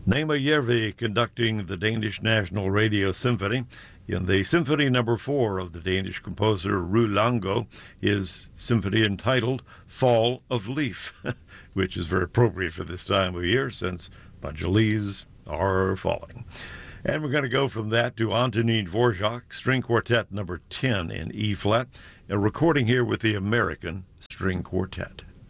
Nema Järvi conducting the Danish National Radio Symphony in the Symphony No. 4 of the Danish composer Ru Lango, his symphony entitled Fall of Leaf, which is very appropriate for this time of year since a bunch of leaves are falling. And we're going to go from that to Antonín Dvořák, String Quartet No. 10 in E-flat, a recording here with the American String Quartet.